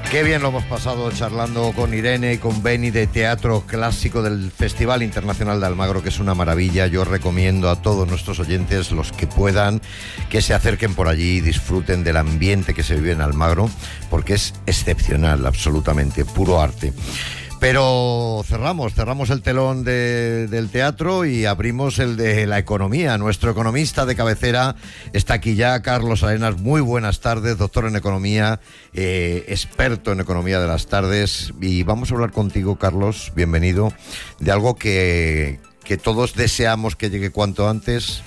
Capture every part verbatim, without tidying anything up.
Qué bien lo hemos pasado charlando con Irene y con Beni de Teatro Clásico del Festival Internacional de Almagro, que es una maravilla. Yo recomiendo a todos nuestros oyentes, los que puedan, que se acerquen por allí y disfruten del ambiente que se vive en Almagro, porque es excepcional, absolutamente, puro arte. Pero cerramos, cerramos el telón de, del teatro y abrimos el de la economía. Nuestro economista de cabecera está aquí ya, Carlos Arenas. Muy buenas tardes, doctor en economía, eh, experto en economía de las tardes. Y vamos a hablar contigo, Carlos, bienvenido, de algo que, que todos deseamos que llegue cuanto antes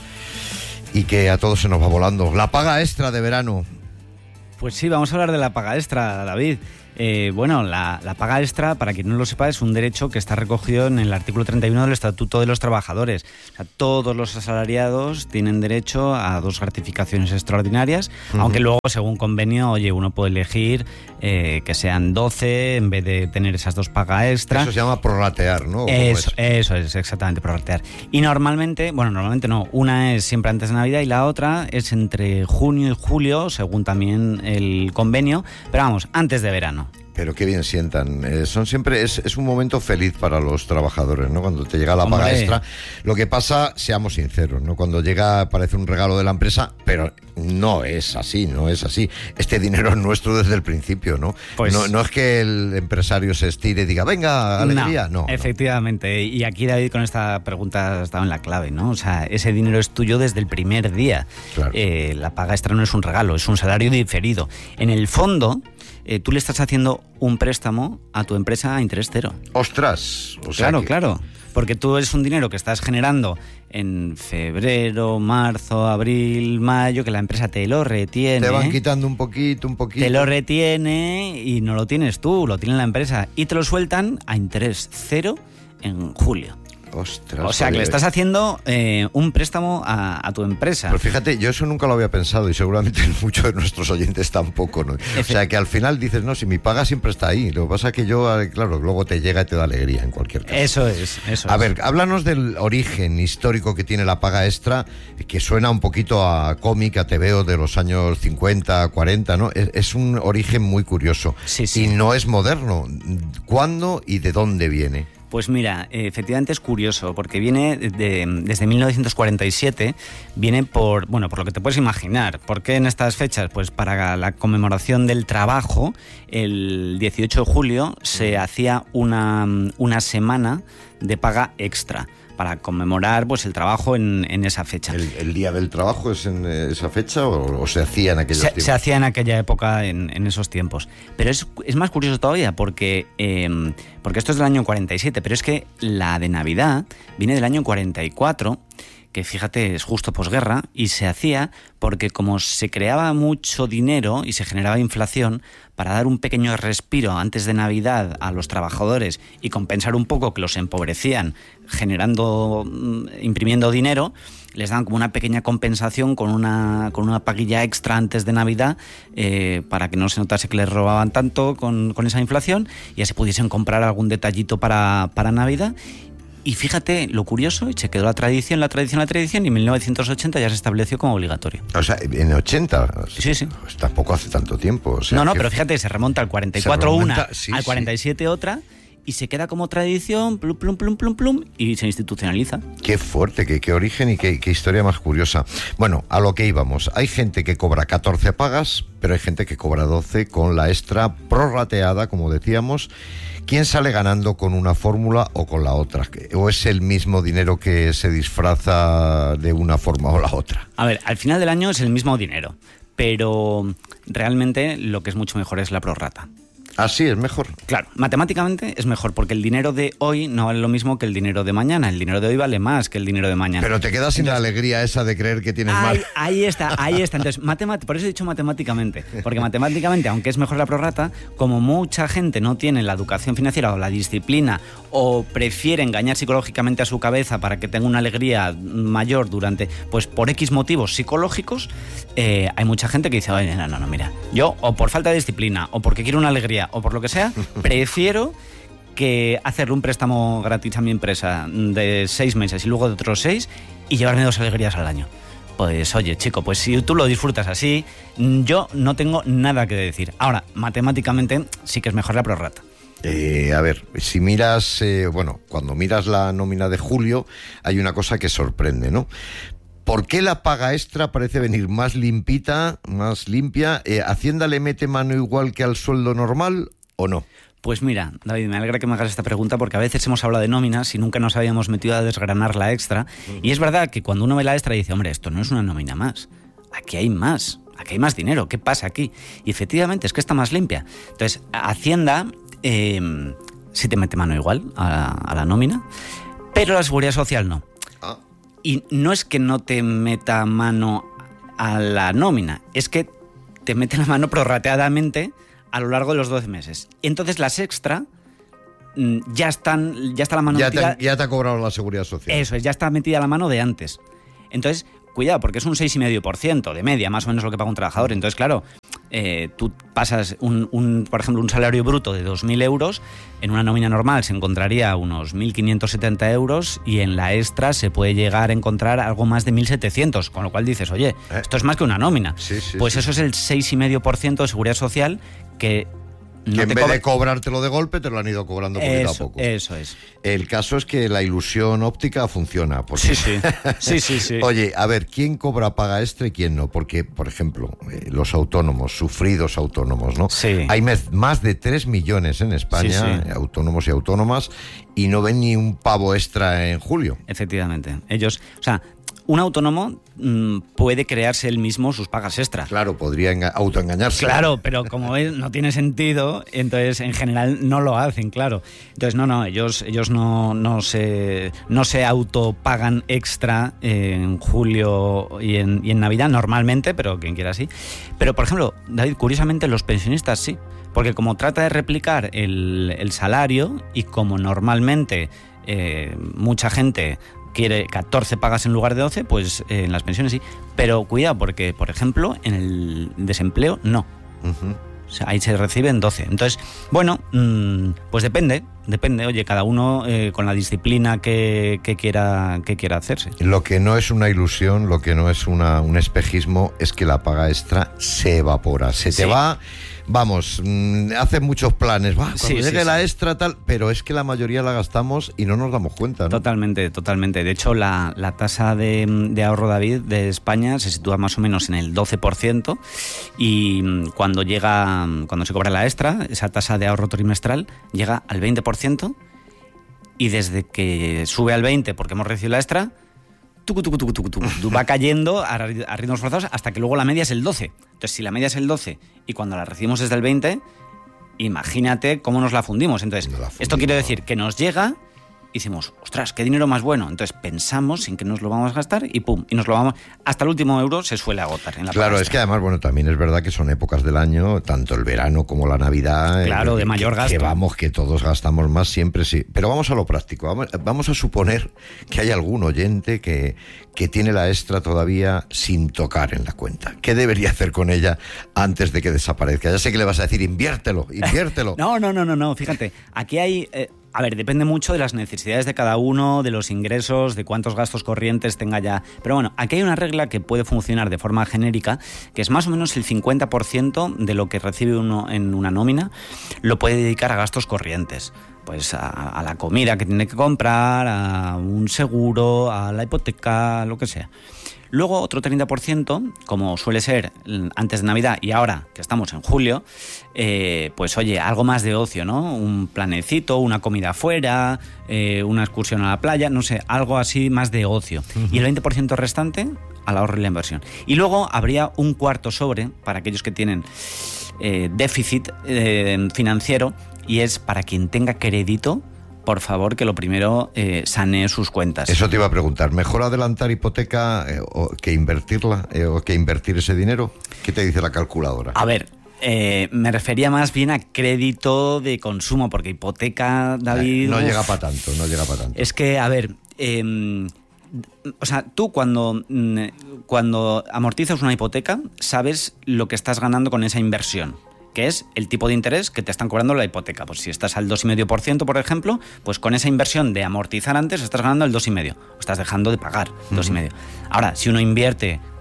y que a todos se nos va volando. La paga extra de verano. Pues sí, vamos a hablar de la paga extra, David. Eh, bueno, la, la paga extra, para quien no lo sepa, es un derecho que está recogido en el artículo treinta y uno del Estatuto de los Trabajadores. O sea, todos los asalariados tienen derecho a dos gratificaciones extraordinarias, uh-huh. aunque luego, según convenio, oye, uno puede elegir eh, que sean doce en vez de tener esas dos pagas extra. Eso se llama prorratear, ¿no? Eso es? eso es, exactamente, prorratear. Y normalmente, bueno, normalmente no, una es siempre antes de Navidad y la otra es entre junio y julio, según también el convenio, pero vamos, antes de verano. Pero qué bien sientan. Eh, son siempre es, es un momento feliz para los trabajadores, ¿no? Cuando te llega la Hombre. paga extra. Lo que pasa, seamos sinceros, ¿no? Cuando llega parece un regalo de la empresa, pero no es así, no es así. Este dinero es nuestro desde el principio, ¿no? Pues, no, no es que el empresario se estire y diga, venga, alegría. No, no efectivamente. No. Y aquí, David, con esta pregunta has dado en la clave, ¿no? O sea, ese dinero es tuyo desde el primer día. Claro. Eh, la paga extra no es un regalo, es un salario diferido. En el fondo, Eh, tú le estás haciendo un préstamo a tu empresa a interés cero. ¡Ostras! O sea claro, que... claro. Porque tú es un dinero que estás generando en febrero, marzo, abril, mayo, que la empresa te lo retiene. Te van quitando un poquito, un poquito. Te lo retiene y no lo tienes tú, lo tiene la empresa. Y te lo sueltan a interés cero en julio. Ostras, o sea, que le estás haciendo eh, un préstamo a, a tu empresa. Pero fíjate, yo eso nunca lo había pensado y seguramente muchos de nuestros oyentes tampoco, ¿no? O sea, que al final dices, no, si mi paga siempre está ahí. Lo que pasa es que yo, claro, luego te llega y te da alegría en cualquier caso. Eso es, eso A es. ver, háblanos del origen histórico que tiene la paga extra, que suena un poquito a cómic, a tebeo de los años cincuenta, cuarenta, ¿no? Es, es un origen muy curioso. Sí, sí. Y no es moderno. ¿Cuándo y de dónde viene? Pues mira, efectivamente es curioso, porque viene de, desde mil novecientos cuarenta y siete, viene por, bueno, por lo que te puedes imaginar. ¿Por qué en estas fechas? Pues para la conmemoración del trabajo, el dieciocho de julio se hacía una, una semana de paga extra, para conmemorar pues el trabajo en, en esa fecha. ¿El, el Día del Trabajo es en esa fecha o, o se hacía en aquellos se, tiempos? Se hacía en aquella época, en, en esos tiempos. Pero es, es más curioso todavía porque, eh, porque esto es del año cuarenta y siete, pero es que la de Navidad viene del año cuarenta y cuatro, que fíjate, es justo posguerra, y se hacía porque como se creaba mucho dinero y se generaba inflación, para dar un pequeño respiro antes de Navidad a los trabajadores y compensar un poco que los empobrecían generando, imprimiendo dinero, les daban como una pequeña compensación con una, con una paguilla extra antes de Navidad eh, para que no se notase que les robaban tanto con, con esa inflación y así pudiesen comprar algún detallito para, para Navidad. Y fíjate lo curioso, y se quedó la tradición, la tradición, la tradición, y en mil novecientos ochenta ya se estableció como obligatorio. O sea, en ochenta. Sí, sí. Pues tampoco hace tanto tiempo. O sea, no, no, que... pero fíjate, se remonta al cuarenta y cuatro remonta, una, sí, al cuarenta y siete sí. otra, y se queda como tradición, plum, plum, plum, plum, plum, y se institucionaliza. Qué fuerte, qué, qué origen y qué, qué historia más curiosa. Bueno, a lo que íbamos. Hay gente que cobra catorce pagas, pero hay gente que cobra doce con la extra prorrateada, como decíamos. ¿Quién sale ganando con una fórmula o con la otra? ¿O es el mismo dinero que se disfraza de una forma o la otra? A ver, al final del año es el mismo dinero, pero realmente lo que es mucho mejor es la prorrata. Así es mejor. Claro, matemáticamente es mejor, porque el dinero de hoy no vale lo mismo que el dinero de mañana. El dinero de hoy vale más que el dinero de mañana. Pero te quedas sin Entonces, la alegría esa de creer que tienes ahí, más. Ahí está, ahí está. Entonces, matemat- por eso he dicho matemáticamente. Porque matemáticamente, aunque es mejor la prorrata, como mucha gente no tiene la educación financiera o la disciplina, o prefiere engañar psicológicamente a su cabeza para que tenga una alegría mayor durante, pues por X motivos psicológicos, eh, hay mucha gente que dice, oye, no, no, no, mira, yo o por falta de disciplina, o porque quiero una alegría, o por lo que sea, prefiero que hacerle un préstamo gratis a mi empresa de seis meses y luego de otros seis y llevarme dos alegrías al año. Pues oye, chico, pues si tú lo disfrutas así, yo no tengo nada que decir. Ahora, matemáticamente sí que es mejor la prorrata. Eh, a ver, si miras, eh, bueno, cuando miras la nómina de julio, hay una cosa que sorprende, ¿no? ¿Por qué la paga extra parece venir más limpita, más limpia? Eh, ¿Hacienda le mete mano igual que al sueldo normal o no? Pues mira, David, me alegra que me hagas esta pregunta porque a veces hemos hablado de nóminas y nunca nos habíamos metido a desgranar la extra. Uh-huh. Y es verdad que cuando uno ve la extra dice, hombre, esto no es una nómina más, aquí hay más, aquí hay más dinero, ¿qué pasa aquí? Y efectivamente es que está más limpia. Entonces, Hacienda eh, sí te mete mano igual a, a la nómina, pero la Seguridad Social no. Ah. Y no es que no te meta mano a la nómina, es que te mete la mano prorrateadamente a lo largo de los doce meses. Entonces las extra ya están, ya está la mano ya metida. Te, ya te ha cobrado la Seguridad Social. Eso es, ya está metida la mano de antes. Entonces, cuidado, porque es un seis coma cinco por ciento de media, más o menos lo que paga un trabajador. Entonces, claro, eh, tú pasas, un, un, por ejemplo, un salario bruto de dos mil euros, en una nómina normal se encontraría unos mil quinientos setenta euros y en la extra se puede llegar a encontrar algo más de mil setecientos, con lo cual dices, oye, ¿Eh? esto es más que una nómina. Sí, sí, pues sí. Eso es el seis coma cinco por ciento de Seguridad Social que... No que en vez cobra... de cobrártelo de golpe, te lo han ido cobrando poquito eso, a poco. Eso es. El caso es que la ilusión óptica funciona. Porque... Sí, sí. sí, sí, sí. Oye, a ver, ¿quién cobra paga extra y quién no? Porque, por ejemplo, eh, los autónomos, sufridos autónomos, ¿no? Sí. Hay más de tres millones en España, sí, sí. autónomos y autónomas, y no ven ni un pavo extra en julio. Efectivamente. Ellos, o sea... Un autónomo mmm, puede crearse él mismo sus pagas extra. Claro, podría enga- autoengañarse. Claro, pero como es, no tiene sentido, entonces en general no lo hacen, claro. Entonces no, no, ellos, ellos no, no se, no se autopagan extra en julio y en, y en Navidad normalmente, pero quien quiera sí. Pero por ejemplo, David, curiosamente los pensionistas sí, porque como trata de replicar el, el salario y como normalmente eh, mucha gente quiere catorce pagas en lugar de doce, pues eh, en las pensiones sí. Pero cuidado, porque, por ejemplo, en el desempleo no. Uh-huh. O sea, ahí se reciben doce. Entonces, bueno, mmm, pues depende, depende. Oye, cada uno eh, con la disciplina que, que, quiera, que quiera hacerse. Lo que no es una ilusión, lo que no es una, un espejismo, es que la paga extra se evapora. Se te sí. va... Vamos, mmm, hacen muchos planes, va, cuando sí, llegue sí, la sí. extra tal, pero es que la mayoría la gastamos y no nos damos cuenta, ¿no? Totalmente, totalmente. De hecho, la, la tasa de, de ahorro, David, de España se sitúa más o menos en el doce por ciento y cuando llega, cuando se cobra la extra, esa tasa de ahorro trimestral llega al veinte por ciento y desde que sube al veinte por ciento porque hemos recibido la extra, tucu, tucu, tucu, tucu, tucu, va cayendo a, a ritmos forzados hasta que luego la media es el doce. Entonces, si la media es el doce y cuando la recibimos desde el veinte, imagínate cómo nos la fundimos. Entonces, la esto quiere decir que nos llega y decimos, ostras, qué dinero más bueno. Entonces pensamos en que nos lo vamos a gastar y pum, y nos lo vamos... Hasta el último euro se suele agotar en la Claro, paga es que además, bueno, también es verdad que son épocas del año, tanto el verano como la Navidad... Claro, eh, de mayor que, gasto. Que vamos, que todos gastamos más siempre, sí. Pero vamos a lo práctico. Vamos, vamos a suponer que hay algún oyente que, que tiene la extra todavía sin tocar en la cuenta. ¿Qué debería hacer con ella antes de que desaparezca? Ya sé que le vas a decir, inviértelo, inviértelo. no, no, no, no, no, fíjate, aquí hay... Eh... A ver, depende mucho de las necesidades de cada uno, de los ingresos, de cuántos gastos corrientes tenga ya. Pero bueno, aquí hay una regla que puede funcionar de forma genérica, que es más o menos el cincuenta por ciento de lo que recibe uno en una nómina, lo puede dedicar a gastos corrientes. Pues a, a la comida que tiene que comprar, a un seguro, a la hipoteca, lo que sea. Luego otro treinta por ciento, como suele ser antes de Navidad y ahora que estamos en julio, eh, pues oye, algo más de ocio, ¿no? Un planecito, una comida afuera, eh, una excursión a la playa, no sé, algo así más de ocio. Uh-huh. Y el veinte por ciento restante al ahorro y la inversión. Y luego habría un cuarto sobre para aquellos que tienen eh, déficit eh, financiero y es para quien tenga crédito. Por favor, que lo primero eh, sanee sus cuentas. Eso te iba a preguntar. ¿Mejor adelantar hipoteca eh, o que invertirla eh, o que invertir ese dinero? ¿Qué te dice la calculadora? A ver, eh, me refería más bien a crédito de consumo, porque hipoteca, David... Eh, no uf, llega para tanto, no llega para tanto. Es que, a ver... Eh, o sea, tú cuando, cuando amortizas una hipoteca, sabes lo que estás ganando con esa inversión, que es el tipo de interés que te están cobrando la hipoteca. Pues si estás al dos coma cinco por ciento, por ejemplo, pues con esa inversión de amortizar antes estás ganando el dos coma cinco por ciento. O estás dejando de pagar uh-huh. dos coma cinco por ciento. Ahora, si uno invierte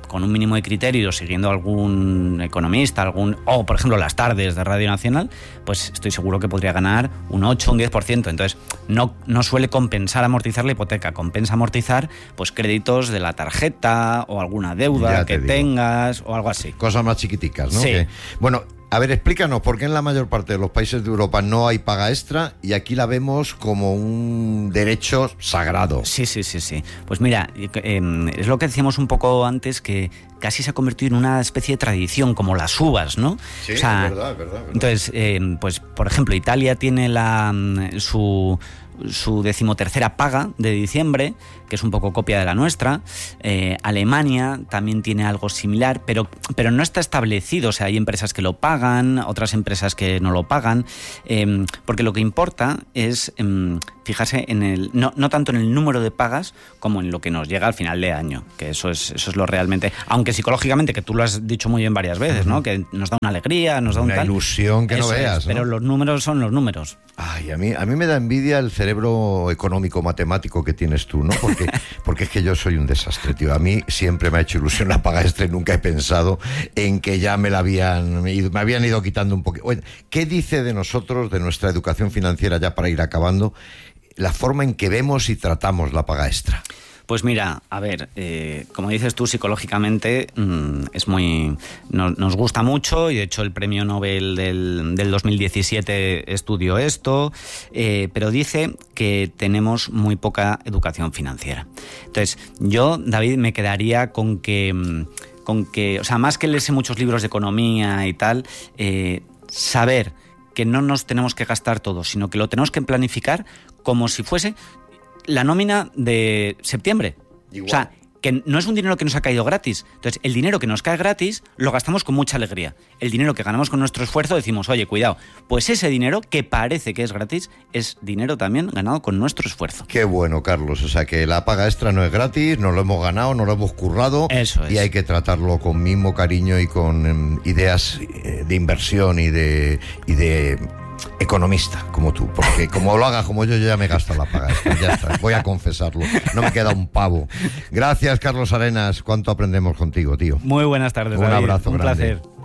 con un mínimo de criterio, siguiendo algún economista, algún o por ejemplo las tardes de Radio Nacional, pues estoy seguro que podría ganar un ocho, un diez por ciento. Entonces no, no suele compensar amortizar la hipoteca, compensa amortizar pues créditos de la tarjeta o alguna deuda que digo. tengas o algo así. Cosas más chiquiticas, ¿no? Sí. Que, bueno, a ver, explícanos, ¿por qué en la mayor parte de los países de Europa no hay paga extra y aquí la vemos como un derecho sagrado? Sí, sí, sí, sí. Pues mira, eh, es lo que decíamos un poco antes, que casi se ha convertido en una especie de tradición, como las uvas, ¿no? Sí, o sea, es verdad, es verdad, es verdad. Entonces, eh, pues por ejemplo, Italia tiene la su... su decimotercera paga de diciembre, que es un poco copia de la nuestra. eh, Alemania también tiene algo similar, pero, pero no está establecido. O sea, hay empresas que lo pagan, otras empresas que no lo pagan, eh, porque lo que importa es eh, fijarse en el no, no tanto en el número de pagas como en lo que nos llega al final de año, que eso es, eso es lo realmente, aunque psicológicamente, que tú lo has dicho muy bien varias veces, ¿no? Que nos da una alegría, nos da un una tal, ilusión que eso no veas, es, ¿no? Pero los números son los números. Ay, a mí, a mí me da envidia el cerebro económico matemático que tienes tú, ¿no? Porque, porque es que yo soy un desastre, tío. A mí siempre me ha hecho ilusión la paga extra y nunca he pensado en que ya me la habían me habían ido quitando un poquito. Oye, ¿qué dice de nosotros, de nuestra educación financiera, ya para ir acabando, la forma en que vemos y tratamos la paga extra? Pues mira, a ver, eh, como dices tú, psicológicamente mmm, es muy no, nos gusta mucho, y de hecho el premio Nobel del, del dos mil diecisiete estudió esto, eh, pero dice que tenemos muy poca educación financiera. Entonces, yo, David, me quedaría con que, con que, o sea, más que leerse muchos libros de economía y tal, eh, saber que no nos tenemos que gastar todo, sino que lo tenemos que planificar como si fuese la nómina de septiembre. Igual. O sea, que no es un dinero que nos ha caído gratis. Entonces, el dinero que nos cae gratis lo gastamos con mucha alegría. El dinero que ganamos con nuestro esfuerzo decimos, oye, cuidado, pues ese dinero que parece que es gratis es dinero también ganado con nuestro esfuerzo. Qué bueno, Carlos. O sea, que la paga extra no es gratis, no lo hemos ganado, no lo hemos currado. Eso es. Y hay que tratarlo con mimo, cariño y con um, ideas de inversión y de... Y de economista como tú, porque como lo hagas como yo, yo ya me gasto la paga extra, ya está, voy a confesarlo, no me queda un pavo. Gracias, Carlos Arenas, cuánto aprendemos contigo, tío. Muy buenas tardes, un David. abrazo un grande. Placer.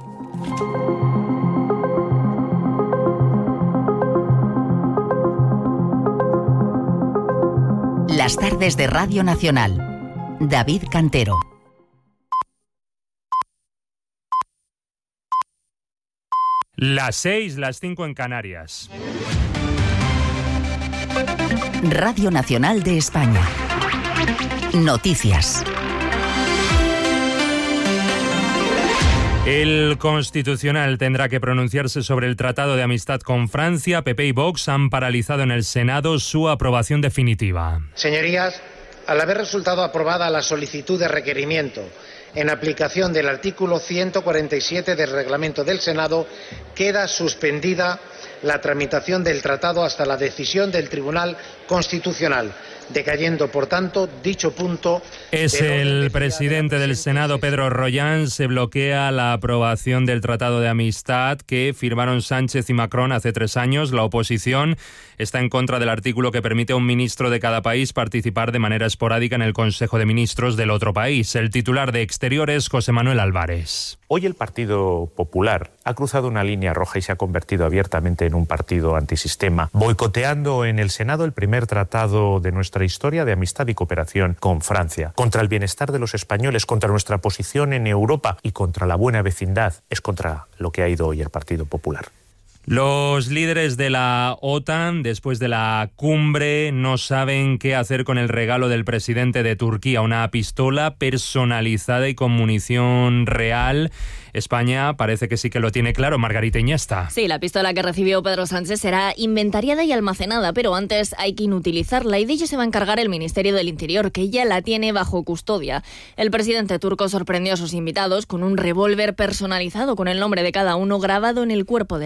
Las tardes de Radio Nacional. David Cantero. Las seis, las cinco en Canarias. Radio Nacional de España. Noticias. El Constitucional tendrá que pronunciarse sobre el Tratado de Amistad con Francia. P P y Vox han paralizado en el Senado su aprobación definitiva. Señorías, al haber resultado aprobada la solicitud de requerimiento en aplicación del artículo ciento cuarenta y siete del Reglamento del Senado, queda suspendida la tramitación del tratado hasta la decisión del Tribunal Constitucional, decayendo, por tanto, dicho punto. Es el presidente del Senado, Pedro Rollán. Se bloquea la aprobación del Tratado de Amistad que firmaron Sánchez y Macron hace tres años. La oposición está en contra del artículo que permite a un ministro de cada país participar de manera esporádica en el Consejo de Ministros del otro país. El titular de Exteriores, José Manuel Álvarez. Hoy el Partido Popular ha cruzado una línea roja y se ha convertido abiertamente en un partido antisistema, boicoteando en el Senado el primer tratado de nuestra historia de amistad y cooperación con Francia, contra el bienestar de los españoles, contra nuestra posición en Europa y contra la buena vecindad. Es contra lo que ha ido hoy el Partido Popular. Los líderes de la OTAN, después de la cumbre, no saben qué hacer con el regalo del presidente de Turquía, una pistola personalizada y con munición real. España parece que sí que lo tiene claro. Margarita Iñesta. Sí, la pistola que recibió Pedro Sánchez será inventariada y almacenada, pero antes hay que inutilizarla y de ello se va a encargar el Ministerio del Interior, que ya la tiene bajo custodia. El presidente turco sorprendió a sus invitados con un revólver personalizado con el nombre de cada uno grabado en el cuerpo del arma.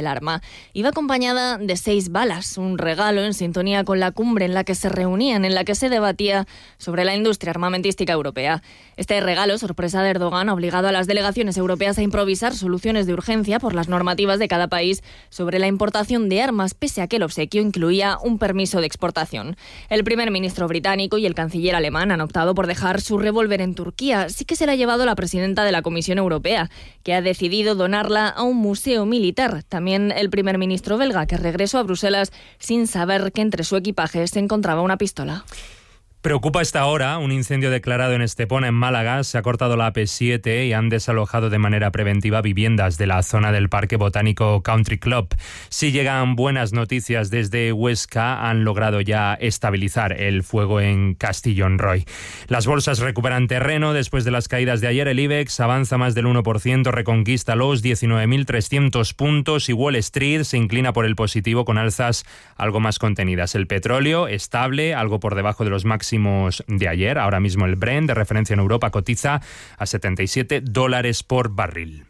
Iba acompañada de seis balas, un regalo en sintonía con la cumbre en la que se reunían, en la que se debatía sobre la industria armamentística europea. Este regalo, sorpresa de Erdogan, ha obligado a las delegaciones europeas a improvisar soluciones de urgencia por las normativas de cada país sobre la importación de armas, pese a que el obsequio incluía un permiso de exportación. El primer ministro británico y el canciller alemán han optado por dejar su revólver en Turquía. Sí que se la ha llevado la presidenta de la Comisión Europea, que ha decidido donarla a un museo militar. También el primer ministro belga, que regresó a Bruselas sin saber que entre su equipaje se encontraba una pistola. Preocupa esta hora un incendio declarado en Estepona, en Málaga. Se ha cortado la A P siete y han desalojado de manera preventiva viviendas de la zona del Parque Botánico Country Club. Si llegan buenas noticias desde Huesca, han logrado ya estabilizar el fuego en Castellón Roy. Las bolsas recuperan terreno después de las caídas de ayer. El IBEX avanza más del uno por ciento, reconquista los diecinueve mil trescientos puntos y Wall Street se inclina por el positivo con alzas algo más contenidas. El petróleo estable, algo por debajo de los máximos de ayer. Ahora mismo el Brent, de referencia en Europa, cotiza a setenta y siete dólares por barril.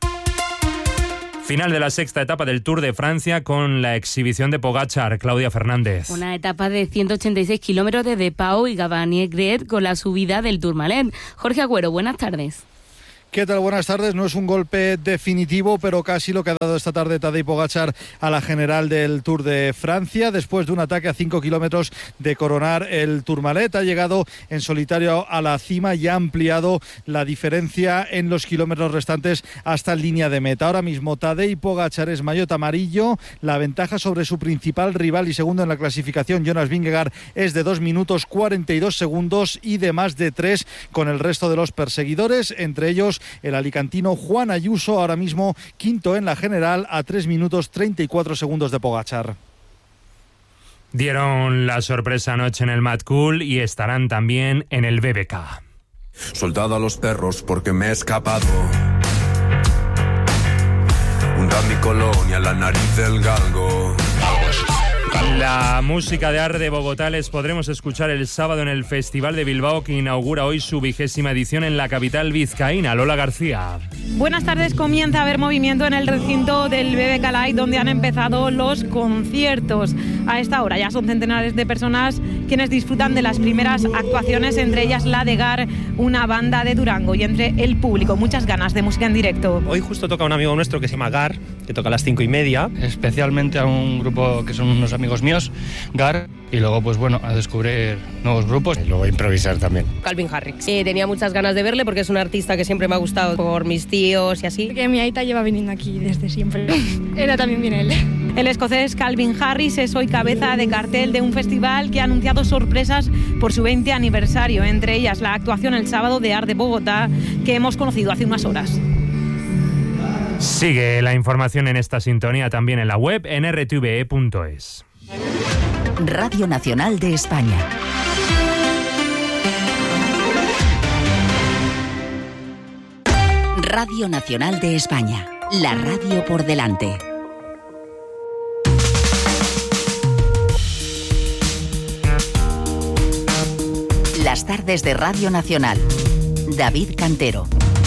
Final de la sexta etapa del Tour de Francia con la exhibición de Pogačar. Claudia Fernández. Una etapa de ciento ochenta y seis kilómetros desde Pau y Gavanier-Gret con la subida del Tourmalet. Jorge Agüero, buenas tardes. ¿Qué tal? Buenas tardes. No es un golpe definitivo, pero casi lo que ha dado esta tarde Tadej Pogačar a la general del Tour de Francia. Después de un ataque a cinco kilómetros de coronar el Tourmalet, ha llegado en solitario a la cima y ha ampliado la diferencia en los kilómetros restantes hasta línea de meta. Ahora mismo Tadej Pogačar es maillot amarillo. La ventaja sobre su principal rival y segundo en la clasificación, Jonas Vingegaard, es de dos minutos cuarenta y dos segundos y de más de tres con el resto de los perseguidores, entre ellos el alicantino Juan Ayuso, ahora mismo quinto en la general a tres minutos treinta y cuatro segundos de Pogačar. Dieron la sorpresa anoche en el Mad Cool y estarán también en el B B K. Soldado a los perros porque me he escapado. Hunda mi colonia a la nariz del galgo. La música de Arde Bogotá les podremos escuchar el sábado en el Festival de Bilbao, que inaugura hoy su vigésima edición en la capital vizcaína. Lola García. Buenas tardes. Comienza a haber movimiento en el recinto del B B K Live, donde han empezado los conciertos. A esta hora ya son centenares de personas quienes disfrutan de las primeras actuaciones, entre ellas la de Gar, una banda de Durango, y entre el público muchas ganas de música en directo. Hoy justo toca un amigo nuestro que se llama Gar, que toca a las cinco y media. Especialmente a un grupo que son unos amigos míos, Gar, y luego pues bueno, a descubrir nuevos grupos. Y luego a improvisar también. Calvin Harris. Eh, tenía muchas ganas de verle porque es un artista que siempre me ha gustado por mis tíos y así. Porque mi aita lleva viniendo aquí desde siempre. Era también bien él. El escocés Calvin Harris es hoy cabeza de cartel de un festival que ha anunciado sorpresas por su veinte aniversario, entre ellas la actuación el sábado de Arde Bogotá, que hemos conocido hace unas horas. Sigue la información en esta sintonía también en la web en r t v e punto es. Radio Nacional de España. Radio Nacional de España. La radio por delante. Las tardes de Radio Nacional. David Cantero.